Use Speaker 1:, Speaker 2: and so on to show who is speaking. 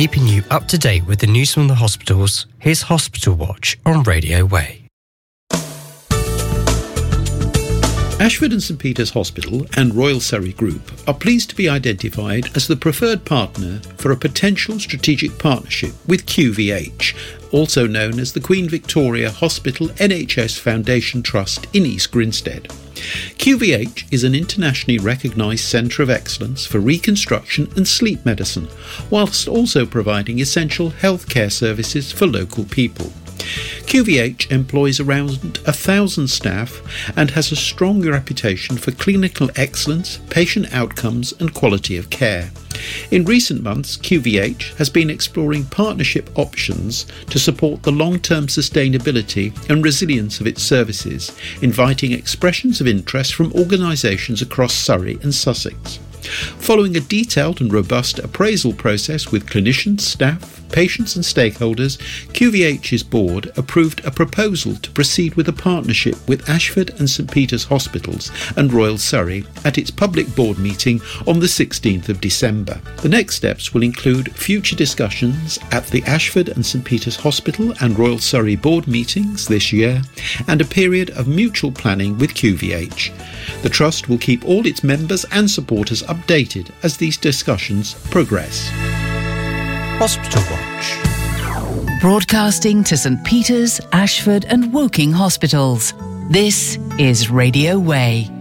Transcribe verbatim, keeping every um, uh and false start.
Speaker 1: Keeping you up to date with the news from the hospitals, here's Hospital Watch on Radio Way.
Speaker 2: Ashford and St Peter's Hospital and Royal Surrey Group are pleased to be identified as the preferred partner for a potential strategic partnership with Q V H, also known as the Queen Victoria Hospital N H S Foundation Trust in East Grinstead. Q V H is an internationally recognised centre of excellence for reconstruction and sleep medicine, whilst also providing essential healthcare services for local people. Q V H employs around a thousand staff and has a strong reputation for clinical excellence, patient outcomes and quality of care. In recent months, Q V H has been exploring partnership options to support the long-term sustainability and resilience of its services, inviting expressions of interest from organisations across Surrey and Sussex. Following a detailed and robust appraisal process with clinicians, staff, patients and stakeholders, Q V H's board approved a proposal to proceed with a partnership with Ashford and St Peter's Hospitals and Royal Surrey at its public board meeting on the sixteenth of December. The next steps will include future discussions at the Ashford and St Peter's Hospital and Royal Surrey board meetings this year and a period of mutual planning with Q V H. The Trust will keep all its members and supporters updated as these discussions progress.
Speaker 1: Hospital Watch.
Speaker 3: Broadcasting to St Peter's, Ashford and Woking hospitals. This is Radio Way.